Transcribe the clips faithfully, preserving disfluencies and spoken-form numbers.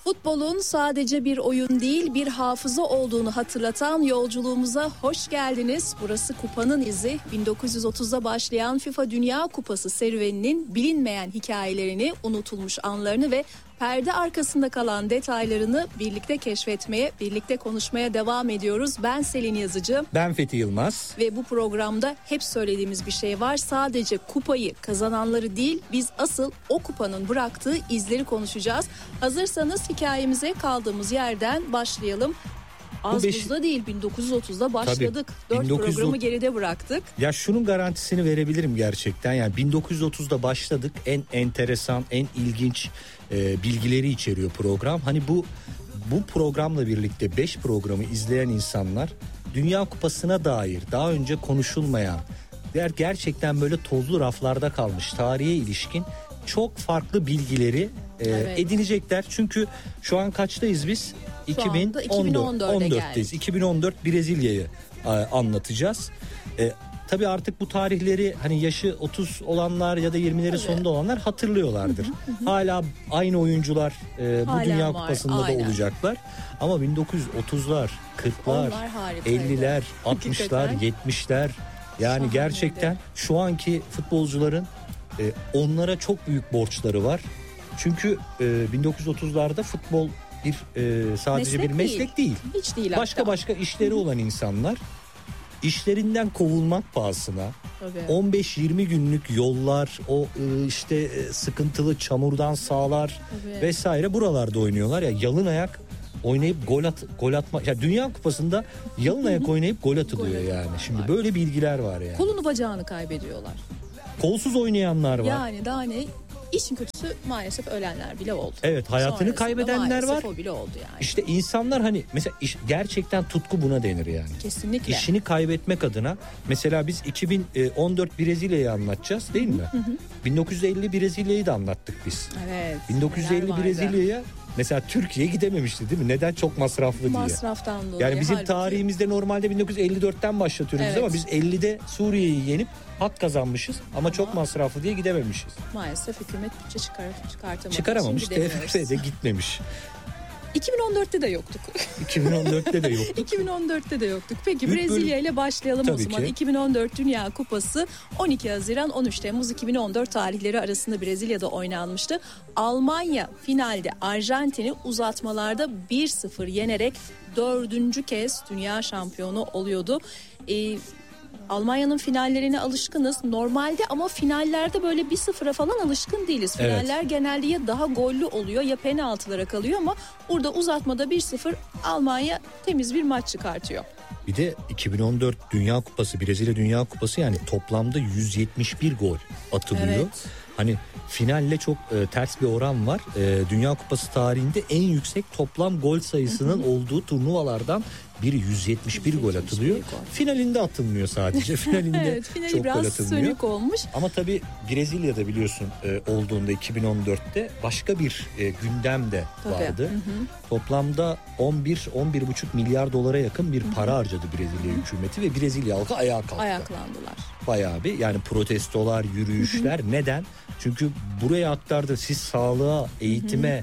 Futbolun sadece bir oyun değil, bir hafıza olduğunu hatırlatan yolculuğumuza hoş geldiniz. Burası Kupa'nın izi. bin dokuz yüz otuzda başlayan FIFA Dünya Kupası serüveninin bilinmeyen hikayelerini, unutulmuş anlarını ve perde arkasında kalan detaylarını birlikte keşfetmeye, birlikte konuşmaya devam ediyoruz. Ben Selin Yazıcı. Ben Fethi Yılmaz. Ve bu programda hep söylediğimiz bir şey var. Sadece kupayı kazananları değil, biz asıl o kupanın bıraktığı izleri konuşacağız. Hazırsanız hikayemize kaldığımız yerden başlayalım. Az beş... buzda değil, bin dokuz yüz otuzda başladık. Tabii, dört bin dokuz yüz... programı geride bıraktık. Ya şunun garantisini verebilirim gerçekten. Yani bin dokuz yüz otuzda başladık. En enteresan, en ilginç e, bilgileri içeriyor program. Hani bu bu programla birlikte beş programı izleyen insanlar Dünya Kupası'na dair daha önce konuşulmayan, gerçekten böyle tozlu raflarda kalmış tarihe ilişkin çok farklı bilgileri e, evet. edinecekler. Çünkü şu an kaçtayız biz? iki bin on dörtteyiz. iki bin on dört Brezilya'yı e, anlatacağız. E, tabii artık bu tarihleri hani yaşı otuz olanlar ya da yirmileri evet. sonunda olanlar hatırlıyorlardır. Hı hı hı. Hala aynı oyuncular e, bu Halen Dünya var, Kupası'nda aynen. da olacaklar. Ama bin dokuz yüz otuzlar, kırklar, elliler, altmışlar, yetmişler yani Şahane gerçekten de. Şu anki futbolcuların e, onlara çok büyük borçları var. Çünkü e, bin dokuz yüz otuzlarda futbol bir e, sadece meslek bir meslek değil. değil. Hiç değil. Başka hatta. başka işleri olan insanlar işlerinden kovulmak pahasına Tabii. on beş yirmi günlük yollar, o e, işte e, sıkıntılı çamurdan sahalar Tabii. vesaire buralarda oynuyorlar ya, yalın ayak oynayıp gol at gol atma. Ya Dünya Kupası'nda yalın ayak oynayıp gol atılıyor gol yani. Şimdi böyle bilgiler var yani. Kolunu bacağını kaybediyorlar. Kolsuz oynayanlar var. Yani daha ne? İşin kötüsü maalesef ölenler bile oldu. Evet, hayatını Sonrasında kaybedenler var. O bile oldu yani. İşte insanlar hani mesela iş, gerçekten tutku buna denir yani. Kesinlikle. İşini kaybetmek adına mesela biz iki bin on dört Brezilya'yı anlatacağız değil mi? Hı hı. bin dokuz yüz elli Brezilya'yı da anlattık biz. Evet. bin dokuz yüz elli Brezilya'ya mesela Türkiye gidememişti değil mi? Neden? Çok masraflı diye. Masraftan dolayı. Yani bizim Halbuki... tarihimizde normalde bin dokuz yüz elli dörtten başlatıyoruz evet. ama biz ellide Suriye'yi yenip hak kazanmışız ama, ama çok masraflı diye gidememişiz. Maalesef hükümet bütçe çıkar, çıkartamadığı Çıkaramamış, T F F de gitmemiş. iki bin on dörtte de yoktuk. iki bin on dörtte de yoktuk. iki bin on dörtte de yoktuk. Peki Brezilya ile başlayalım Tabii o zaman. Ki. iki bin on dört Dünya Kupası on iki Haziran on üç Temmuz iki bin on dört tarihleri arasında Brezilya'da oynanmıştı. Almanya finalde Arjantin'i uzatmalarda bir sıfır yenerek dördüncü kez dünya şampiyonu oluyordu. Ee, Almanya'nın finallerine alışkınız normalde ama finallerde böyle bir sıfıra falan alışkın değiliz. Finaller evet. genelde ya daha gollü oluyor ya penaltılara kalıyor ama burada uzatmada bir sıfır Almanya temiz bir maç çıkartıyor. Bir de iki bin on dört Dünya Kupası, Brezilya Dünya Kupası yani toplamda yüz yetmiş bir gol atılıyor. Evet. Hani finalle çok e, ters bir oran var. E, Dünya Kupası tarihinde en yüksek toplam gol sayısının olduğu turnuvalardan biri yüz yetmiş bir gol atılıyor. Gol. Finalinde atılmıyor sadece. Finalinde evet, finali çok gol atılmıyor. Sönük olmuş. Ama tabii Brezilya'da biliyorsun e, olduğunda iki bin on dörtte başka bir e, gündem de tabii. vardı. Hı hı. Toplamda on bir on bir buçuk milyar dolara yakın bir para hı hı. harcadı Brezilya hı hı. hükümeti ve Brezilya halkı ayağa kalktı. Ayaklandılar. Bayağı bir yani protestolar, yürüyüşler. Hı hı. Neden? Çünkü buraya aktardı, siz sağlığa, eğitime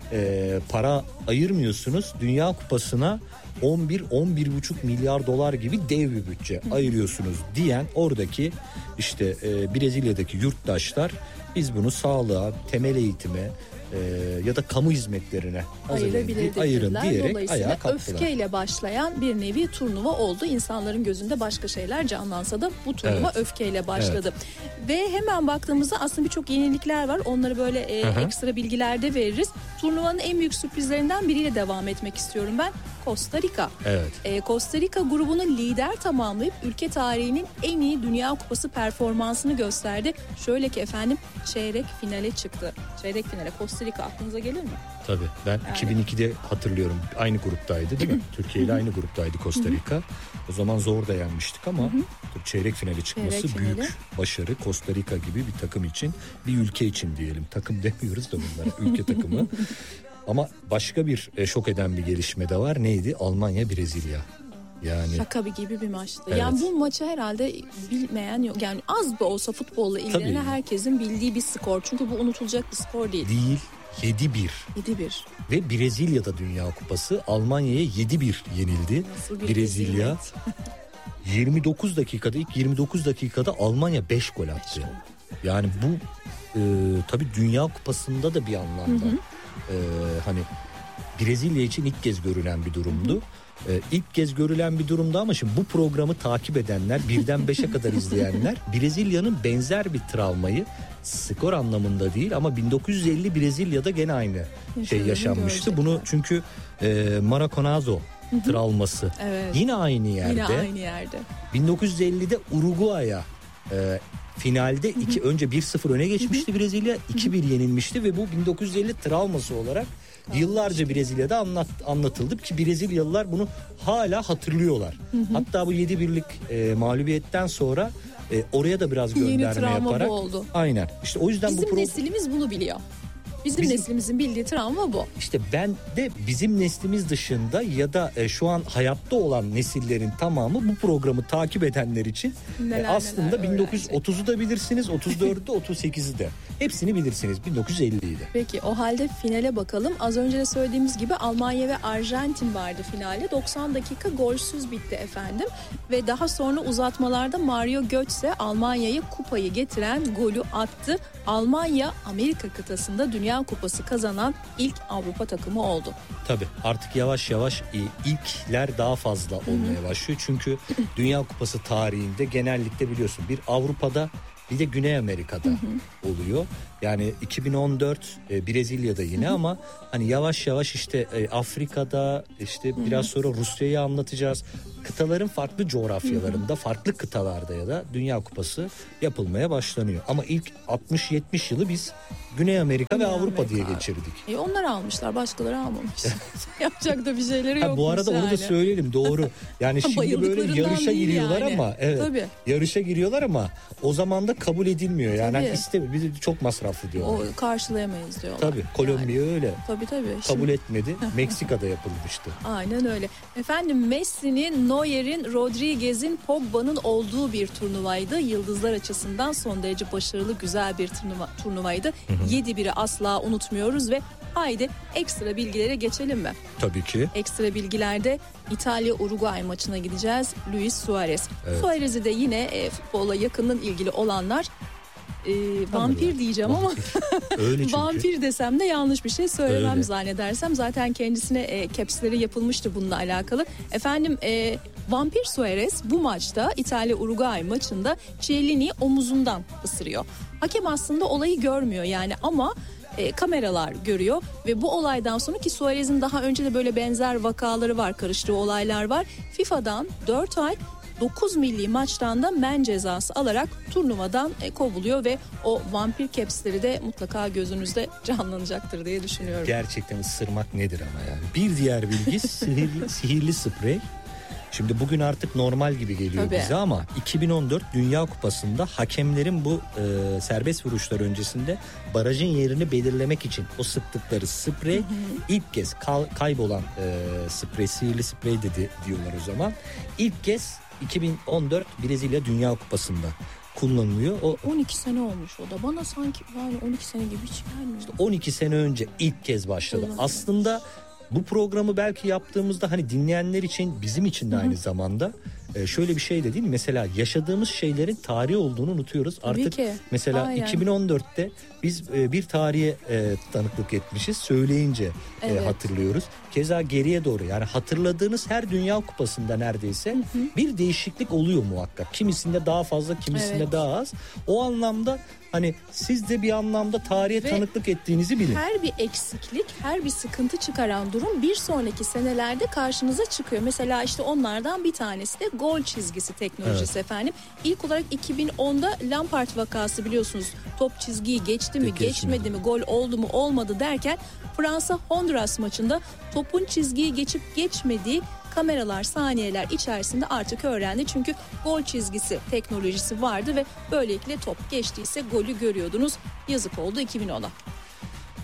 e, para ayırmıyorsunuz. Dünya Kupası'na on bir on bir buçuk milyar dolar gibi dev bir bütçe ayırıyorsunuz diyen oradaki işte e, Brezilya'daki yurttaşlar biz bunu sağlığa, temel eğitime e, ya da kamu hizmetlerine ayırabilirdik ayırın diyerek ayağa kalktılar. Öfkeyle başlayan bir nevi turnuva oldu. İnsanların gözünde başka şeyler canlansa da bu turnuva evet. öfkeyle başladı. Evet. Ve hemen baktığımızda aslında birçok yenilikler var. Onları böyle e, ekstra bilgilerde veririz. Turnuvanın en büyük sürprizlerinden biriyle devam etmek istiyorum ben. Costa Rica. Evet. Ee, Costa Rica grubunu lider tamamlayıp ülke tarihinin en iyi Dünya Kupası performansını gösterdi. Şöyle ki efendim çeyrek finale çıktı. Çeyrek finale Costa Rica aklınıza gelir mi? Tabii ben yani. iki bin ikide hatırlıyorum aynı gruptaydı değil mi? Türkiye ile aynı gruptaydı Costa Rica. O zaman zor da yenmiştik ama çeyrek finale çıkması çeyrek büyük finali. Başarı. Costa Rica gibi bir takım için, bir ülke için diyelim. Takım demiyoruz da bunlara, ülke takımı. Ama başka bir e, şok eden bir gelişme de var. Neydi? Almanya Brezilya. Yani şaka gibi bir maçtı. Evet. Yani bu maçı herhalde bilmeyen yok. Yani az da olsa futbolla ilgilenen herkesin bildiği bir skor. Çünkü bu unutulacak bir skor değil. Değil. yedi bir. yedi bir. Ve Brezilya'da Dünya Kupası Almanya'ya yedi bir yenildi. Brezilya. yirmi dokuz dakikada ilk yirmi dokuz dakikada Almanya beş gol attı. Yani bu e, tabii Dünya Kupası'nda da bir anlamda hı hı. E, hani Brezilya için ilk kez görülen bir durumdu. Hı hı. Ee, ilk kez görülen bir durumda ama şimdi bu programı takip edenler, birden beşe kadar izleyenler Brezilya'nın benzer bir travmayı, skor anlamında değil ama bin dokuz yüz elli Brezilya'da gene aynı Yaşadım, şey yaşanmıştı. Görecek. Bunu çünkü e, Maracanazo travması evet. yine aynı yerde. Yine aynı yerde. bin dokuz yüz ellide Uruguay'a e, finalde iki, önce bir sıfır öne geçmişti Brezilya, iki bir yenilmişti ve bu bin dokuz yüz elli travması olarak yıllarca Brezilya'da anlat, anlatıldı ki Brezilyalılar bunu hala hatırlıyorlar. Hı hı. Hatta bu yedi birlik e, mağlubiyetten sonra e, oraya da biraz gönderme yaparak. Oldu. Aynen. İşte o yüzden bizim bu pro... neslimiz bunu biliyor. Bizim, bizim neslimizin bildiği travma bu. İşte ben de bizim neslimiz dışında ya da e, şu an hayatta olan nesillerin tamamı bu programı takip edenler için neler, e, aslında bin dokuz yüz otuzu da bilirsiniz, otuz dördü de otuz sekizi de. Hepsini bilirsiniz bin dokuz yüz elliyi de. Peki o halde finale bakalım. Az önce de söylediğimiz gibi Almanya ve Arjantin vardı finale. doksan dakika golsüz bitti efendim. Ve daha sonra uzatmalarda Mario Götze Almanya'ya kupayı getiren golü attı. Almanya Amerika kıtasında Dünya Kupası kazanan ilk Avrupa takımı oldu. Tabii artık yavaş yavaş ilkler daha fazla olmaya başlıyor. Çünkü Dünya Kupası tarihinde genellikle biliyorsun bir Avrupa'da bir de Güney Amerika'da hı hı. oluyor. Yani iki bin on dört e, Brezilya'da yine hı hı. ama hani yavaş yavaş işte e, Afrika'da işte hı hı. biraz sonra Rusya'yı anlatacağız. Kıtaların farklı coğrafyalarında, hı hı. farklı kıtalarda ya da Dünya Kupası yapılmaya başlanıyor. Ama ilk altmış yetmiş yılı biz Güney Amerika Güney ve Avrupa Amerika diye geçirdik. E onlar almışlar, başkaları almamış. Yapacak da bir şeyleri yok. Bu arada yani. Onu da söyleyelim, doğru. Yani şimdi böyle yarışa giriyorlar yani. Ama evet. Tabii. Yarışa giriyorlar ama o zaman da kabul edilmiyor. Yani hani istemiyor. Bizi çok masraflı diyorlar. O karşılayamayız diyorlar. Tabii. Kolombiya yani. Öyle. Tabii tabii. Kabul şimdi... etmedi. Meksika'da yapılmıştı. Aynen öyle. Efendim Messi'nin, Neuer'in, Rodriguez'in, Pogba'nın olduğu bir turnuvaydı. Yıldızlar açısından son derece başarılı, güzel bir turnuva, turnuvaydı. Hı hı. yedi biri asla unutmuyoruz ve haydi ekstra bilgilere geçelim mi? Tabii ki. Ekstra bilgilerde İtalya-Uruguay maçına gideceğiz. Luis Suarez. Evet. Suarez'i de yine e, futbolla yakından ilgili olanlar e, vampir diyeceğim vampir. Ama öyle vampir desem de yanlış bir şey söylemem öyle. Zannedersem. Zaten kendisine e, capsleri yapılmıştı bununla alakalı. Efendim e, vampir Suarez bu maçta İtalya-Uruguay maçında Chiellini'yi omuzundan ısırıyor. Hakem aslında olayı görmüyor yani ama e, kameralar görüyor ve bu olaydan sonra ki Suarez'in daha önce de böyle benzer vakaları var, karıştığı olaylar var. FIFA'dan dört ay dokuz milli maçtan da men cezası alarak turnuvadan e, kovuluyor ve o vampir capsleri de mutlaka gözünüzde canlanacaktır diye düşünüyorum. Gerçekten ısırmak nedir ama yani. Bir diğer bilgi sihirli, sihirli sprey. Şimdi bugün artık normal gibi geliyor Tabii. bize ama iki bin on dört Dünya Kupası'nda hakemlerin bu e, serbest vuruşlar öncesinde barajın yerini belirlemek için o sıktıkları sprey hı hı. ilk kez kal, kaybolan e, sprey, sihirli sprey dedi diyorlar o zaman. İlk kez iki bin on dört Brezilya Dünya Kupası'nda kullanılıyor. O on iki sene olmuş o da. Bana sanki yani on iki sene gibi hiç gelmiyor. İşte on iki sene önce ilk kez başladı. Aslında bu programı belki yaptığımızda hani dinleyenler için, bizim için de aynı Hı-hı. zamanda e, şöyle bir şey de değil mi? Mesela yaşadığımız şeylerin tarih olduğunu unutuyoruz. Tabii Artık ki. Mesela Aynen. iki bin on dörtte biz e, bir tarihe e, tanıklık etmişiz. Söyleyince evet. e, hatırlıyoruz. Keza geriye doğru yani hatırladığınız her Dünya Kupası'nda neredeyse Hı-hı. bir değişiklik oluyor muhakkak. Kimisinde daha fazla, kimisinde evet. daha az. O anlamda hani siz de bir anlamda tarihe Ve tanıklık ettiğinizi bilin. Her bir eksiklik, her bir sıkıntı çıkaran durum bir sonraki senelerde karşınıza çıkıyor. Mesela işte onlardan bir tanesi de gol çizgisi teknolojisi evet. efendim. İlk olarak iki bin onda Lampard vakası biliyorsunuz. Top çizgiyi geçti mi, Geçmedi. geçmedi mi, gol oldu mu, olmadı derken Fransa Honduras maçında topun çizgiyi geçip geçmediği kameralar saniyeler içerisinde artık öğrendi. Çünkü gol çizgisi teknolojisi vardı ve böylelikle top geçtiyse golü görüyordunuz. Yazık oldu iki bin ona.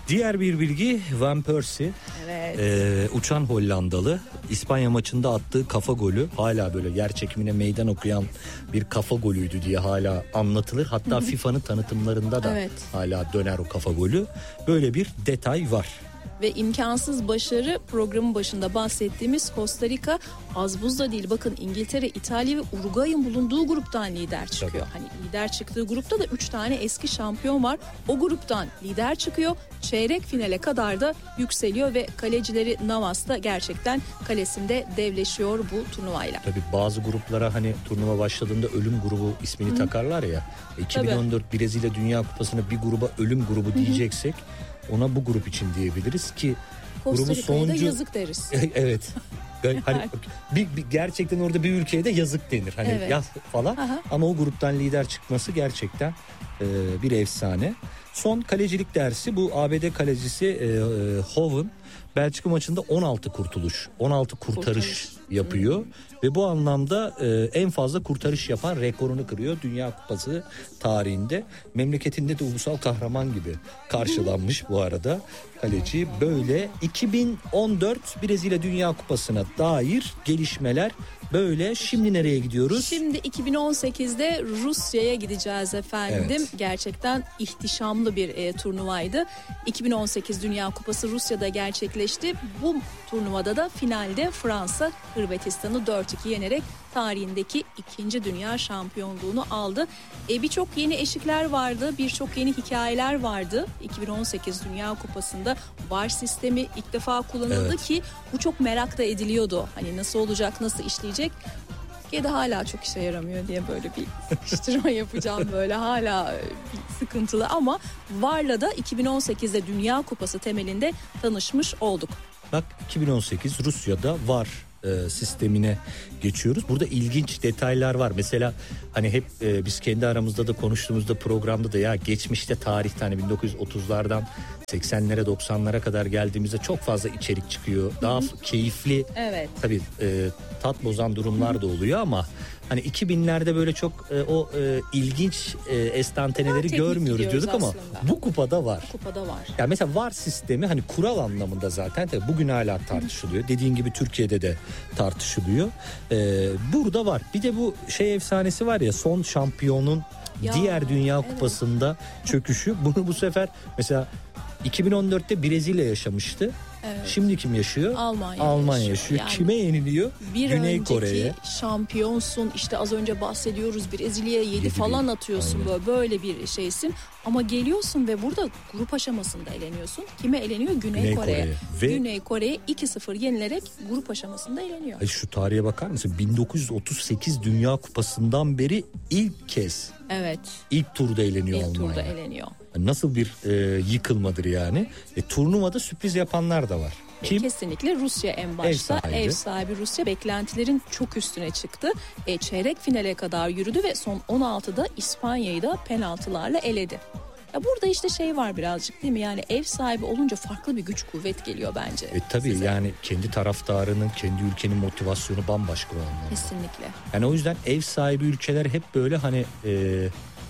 Diğer bir bilgi, Van Persie, evet. e, uçan Hollandalı, İspanya maçında attığı kafa golü hala böyle yer çekimine meydan okuyan bir kafa golüydü diye hala anlatılır. Hatta FIFA'nın tanıtımlarında da evet. hala döner o kafa golü. Böyle bir detay var. Ve imkansız başarı, programın başında bahsettiğimiz Costa Rica az buz da değil. Bakın İngiltere, İtalya ve Uruguay'ın bulunduğu gruptan lider çıkıyor. Tabii. Hani lider çıktığı grupta da üç tane eski şampiyon var. O gruptan lider çıkıyor. Çeyrek finale kadar da yükseliyor ve kalecileri Navas da gerçekten kalesinde devleşiyor bu turnuvayla. Tabii bazı gruplara hani turnuva başladığında ölüm grubu ismini Hı. takarlar ya. iki bin on dört Tabii. Brezilya Dünya Kupası'na bir gruba ölüm grubu Hı. diyeceksek ona bu grup için diyebiliriz ki grubun sonuncu yazık deriz. Evet. Hani bir, bir gerçekten orada bir ülkeye de yazık denir. Hani evet. yaz falan. Aha. Ama o gruptan lider çıkması gerçekten e, bir efsane. Son kalecilik dersi, bu A B D kalecisi e, e, Hoven Belçika maçında on altı kurtuluş, on altı kurtarış, kurtarış. yapıyor. Hmm. Ve bu anlamda e, en fazla kurtarış yapan rekorunu kırıyor Dünya Kupası tarihinde. Memleketinde de ulusal kahraman gibi karşılanmış bu arada kaleci. Böyle iki bin on dört Brezilya Dünya Kupası'na dair gelişmeler böyle. Şimdi nereye gidiyoruz? Şimdi iki bin on sekizde Rusya'ya gideceğiz efendim. Evet. Gerçekten ihtişamlı bir e, turnuvaydı. iki bin on sekiz Dünya Kupası Rusya'da gerçekleşti. Bu turnuvada da finalde Fransa Hırvatistan'ı dört iki yenerek tarihindeki ikinci dünya şampiyonluğunu aldı. E, birçok yeni eşikler vardı, birçok yeni hikayeler vardı. iki bin on sekiz Dünya Kupası'nda V A R sistemi ilk defa kullanıldı evet. ki bu çok merak da ediliyordu. Hani nasıl olacak, nasıl işleyecek? Ya da hala çok işe yaramıyor diye böyle bir sıkıştırma yapacağım, böyle hala bir sıkıntılı, ama V A R'la da iki bin on sekizde Dünya Kupası temelinde tanışmış olduk. Bak, iki bin on sekiz Rusya'da V A R e, sistemine geçiyoruz. Burada ilginç detaylar var. Mesela hani hep e, biz kendi aramızda da konuştuğumuzda, programda da, ya geçmişte tarihte hani bin dokuz yüz otuzlardan seksenlere doksanlara kadar geldiğimizde çok fazla içerik çıkıyor. Daha Hı-hı. keyifli. Evet. Tabii e, tat bozan durumlar Hı-hı. da oluyor ama hani iki binlerde böyle çok e, o e, ilginç e, estanteneleri görmüyoruz diyorduk aslında. Ama bu kupada var. Bu kupada var. Yani mesela V A R sistemi hani kural anlamında zaten tabii bugün hala tartışılıyor. Hı. Dediğin gibi Türkiye'de de tartışılıyor. Ee, burada var. Bir de bu şey efsanesi var ya, son şampiyonun ya, diğer Dünya Kupası'nda evet. çöküşü. Bunu bu sefer mesela iki bin on dörtte Brezilya yaşamıştı. Evet. Şimdi kim yaşıyor? Almanya, Almanya yaşıyor. Yani kime yeniliyor? Bir Güney Kore'ye. önceki şampiyonsun, işte az önce bahsediyoruz, Brezilya'ya yedi falan atıyorsun, böyle böyle bir şeysin. Ama geliyorsun ve burada grup aşamasında eleniyorsun. Kime eleniyor? Güney, Güney Kore'ye. Kore'ye. Ve Güney Kore'ye iki sıfır yenilerek grup aşamasında eleniyor. Ay, şu tarihe bakar mısın? bin dokuz yüz otuz sekiz Dünya Kupası'ndan beri ilk kez. Evet. İlk turda eleniyor İlk Almanya. turda eleniyor. Nasıl bir e, yıkılmadır yani. E, turnuvada sürpriz yapanlar da var. Kim? Kesinlikle Rusya en başta. Ev sahibi, Ev sahibi Rusya beklentilerin çok üstüne çıktı. E, çeyrek finale kadar yürüdü ve son on altıda İspanya'yı da penaltılarla eledi. Ya burada işte şey var birazcık, değil mi? Yani ev sahibi olunca farklı bir güç kuvvet geliyor bence. E tabii size. Yani kendi taraftarının, kendi ülkenin motivasyonu bambaşka olanlar. Kesinlikle. Yani o yüzden ev sahibi ülkeler hep böyle hani e,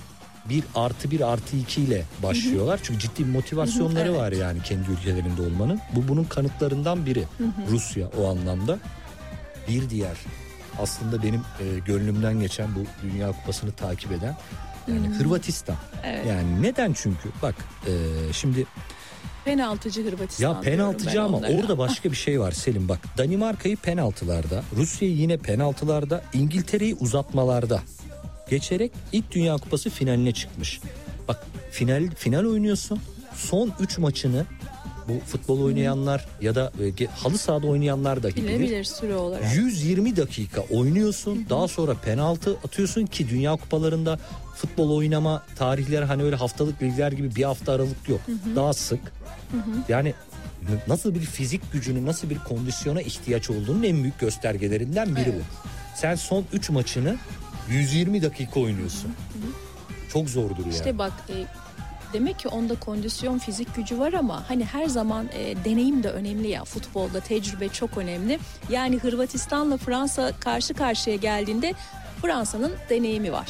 bir artı bir artı iki ile başlıyorlar. Hı hı. Çünkü ciddi bir motivasyonları hı hı, evet. var yani kendi ülkelerinde olmanın. Bu bunun kanıtlarından biri. Hı hı. Rusya o anlamda. Bir diğer aslında benim e, gönlümden geçen, bu Dünya Kupası'nı takip eden yani hı hı. Hırvatistan. Evet. Yani neden? Çünkü bak e, şimdi penaltıcı Hırvatistan. Ya penaltıcı ama onlara. Orada başka bir şey var Selim, bak. Danimarka'yı penaltılarda, Rusya'yı yine penaltılarda, İngiltere'yi uzatmalarda geçerek ilk Dünya Kupası finaline çıkmış. Bak, final final oynuyorsun. Son üç maçını, bu futbol oynayanlar Hı-hı. ya da e, halı sahada oynayanlar da bilir. Bilir süre olarak. yüz yirmi dakika oynuyorsun. Hı-hı. Daha sonra penaltı atıyorsun ki Dünya Kupalarında futbol oynama tarihleri hani öyle haftalık ligler gibi bir hafta aralık yok. Hı-hı. Daha sık. Hı-hı. Yani nasıl bir fizik gücünün, nasıl bir kondisyona ihtiyaç olduğunun en büyük göstergelerinden biri evet. bu. Sen son üç maçını yüz yirmi dakika oynuyorsun. Hı hı. Çok zordur yani. İşte bak e, demek ki onda kondisyon, fizik gücü var ama hani her zaman e, deneyim de önemli ya. Futbolda tecrübe çok önemli. Yani Hırvatistan'la Fransa karşı karşıya geldiğinde Fransa'nın deneyimi var.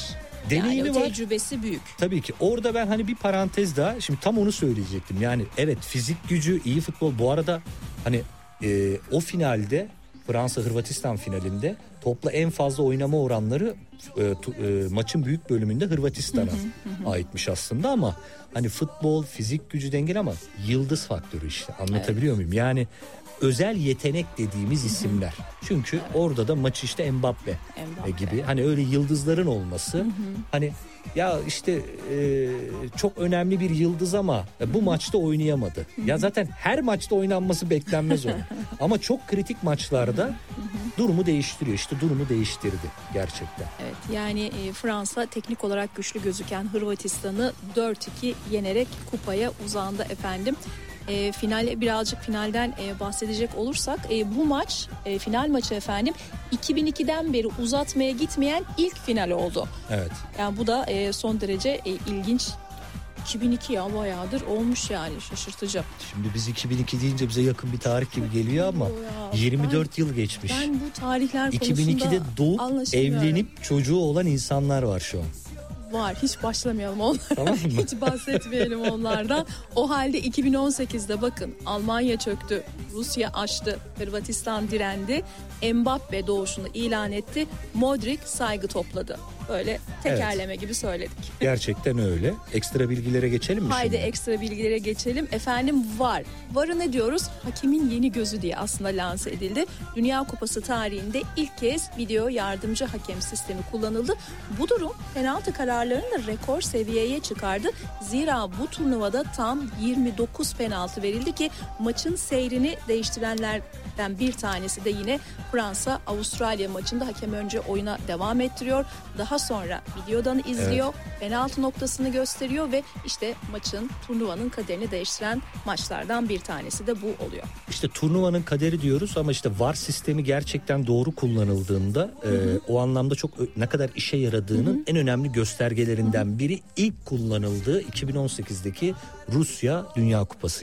deneyimi yani var. Tecrübesi büyük. Tabii ki. Orada ben hani bir parantez daha, şimdi tam onu söyleyecektim. Yani evet, fizik gücü, iyi futbol. Bu arada hani e, o finalde, Fransa-Hırvatistan finalinde topla en fazla oynama oranları e, tu, e, maçın büyük bölümünde Hırvatistan'a hı hı, hı. aitmiş aslında, ama hani futbol, fizik gücü dengeli ama yıldız faktörü işte. Anlatabiliyor evet. muyum? Yani özel yetenek dediğimiz isimler. Çünkü evet. orada da maçı işte Mbappe, Mbappe gibi hani öyle yıldızların olması, hı hı. hani ya işte e, çok önemli bir yıldız ama bu hı-hı. maçta oynayamadı. Hı-hı. Ya zaten her maçta oynanması beklenmez onun. Ama çok kritik maçlarda hı-hı. durumu değiştiriyor. İşte durumu değiştirdi gerçekten. Evet, yani e, Fransa teknik olarak güçlü gözüken Hırvatistan'ı dört iki yenerek kupaya uzandı efendim. E, finale birazcık finalden e, bahsedecek olursak e, bu maç e, final maçı efendim iki bin ikiden beri uzatmaya gitmeyen ilk final oldu. Evet. Yani bu da e, son derece e, ilginç. iki bin iki ya bayağıdır olmuş yani, şaşırtıcı. Şimdi biz iki bin iki deyince bize yakın bir tarih gibi geliyor ama ya, yirmi dört ben, yıl geçmiş. Ben bu tarihler konusunda iki bin ikide doğup evlenip çocuğu olan insanlar var şu an. Var, hiç başlamayalım onlara. Tamam mı? Hiç bahsetmeyelim onlardan. O halde iki bin on sekizde bakın Almanya çöktü, Rusya açtı, Hırvatistan direndi, Mbappe doğuşunu ilan etti, Modric saygı topladı. Böyle tekerleme evet. gibi söyledik. Gerçekten öyle. Ekstra bilgilere geçelim mi Haydi şimdi? ekstra bilgilere geçelim. Efendim var. Varı ne diyoruz? Hakemin yeni gözü diye aslında lanse edildi. Dünya Kupası tarihinde ilk kez video yardımcı hakem sistemi kullanıldı. Bu durum penaltı kararlarını da rekor seviyeye çıkardı. Zira bu turnuvada tam yirmi dokuz penaltı verildi ki maçın seyrini değiştirenlerden bir tanesi de yine Fransa-Avustralya maçında hakem önce oyuna devam ettiriyor. Daha sonra videodan izliyor, evet. penaltı noktasını gösteriyor ve işte maçın, turnuvanın kaderini değiştiren maçlardan bir tanesi de bu oluyor. İşte turnuvanın kaderi diyoruz ama işte V A R sistemi gerçekten doğru kullanıldığında e, o anlamda çok ne kadar işe yaradığının hı hı. en önemli göstergelerinden hı hı. biri ilk kullanıldığı iki bin on sekizdeki Rusya Dünya Kupası.